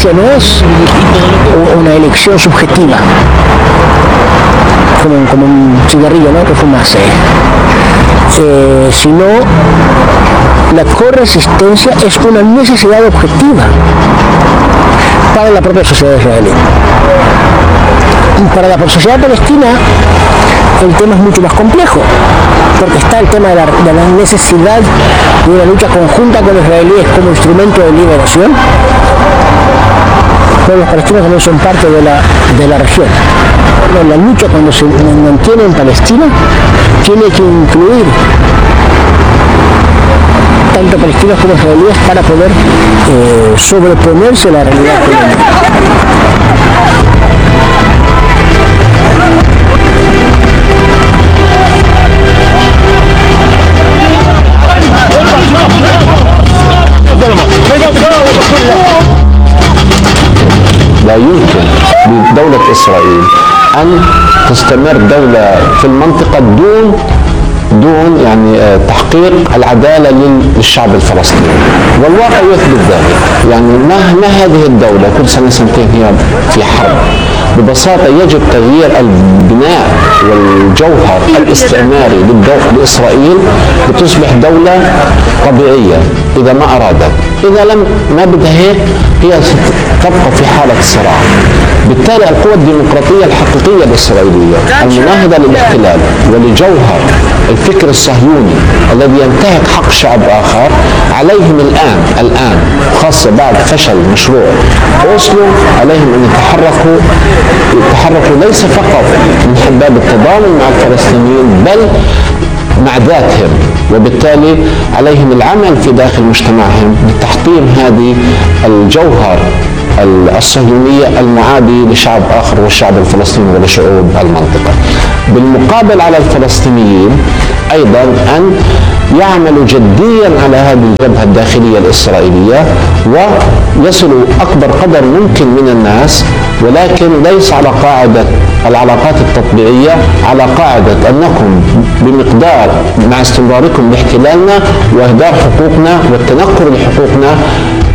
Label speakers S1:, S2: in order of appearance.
S1: independencia no es una elección subjetiva, como un cigarrillo, ¿no?, que fumas, sino la corresistencia es una necesidad objetiva para la propia sociedad israelí. Para la sociedad palestina el tema es mucho más complejo, porque está el tema de la necesidad de una lucha conjunta con los israelíes como instrumento de liberación, pero los palestinos también son parte de la región. La lucha, cuando se mantiene en Palestina, tiene que incluir tanto palestinos como israelíes para poder sobreponerse a la realidad económica.
S2: لا يمكن لدولة إسرائيل أن تستمر دولة في المنطقة دون يعني تحقيق العدالة للشعب الفلسطيني، والواقع يثبت ذلك. يعني ما هذه الدولة كل سنة سنتين هي في حرب. ببساطة يجب تغيير البناء والجوهر الاستعماري لإسرائيل لتصبح دولة طبيعية إذا ما أرادت. إذا لم ما بدها هيك هي تبقى في حالة صراع. بالتالي القوى الديمقراطية الحقيقية الإسرائيلية المناهضة للاحتلال ولجوهر الفكر الصهيوني الذي ينتهك حق شعب آخر عليهم الآن خاصة بعد فشل مشروع أوسلو عليهم أن يتحركوا ليس فقط من باب التضامن مع الفلسطينيين بل مع ذاتهم، وبالتالي عليهم العمل في داخل مجتمعهم لتحطيم هذه الجوهر الصهيونية المعادي لشعب آخر والشعب الفلسطيني ولشعوب المنطقة. بالمقابل على الفلسطينيين أيضا أن يعملوا جديا على هذه الجبهة الداخلية الإسرائيلية ويصلوا أكبر قدر ممكن من الناس، ولكن ليس على قاعدة العلاقات التطبيعية، على قاعدة أنكم بمقدار مع استمراركم باحتلالنا وإهدار حقوقنا والتنكر لحقوقنا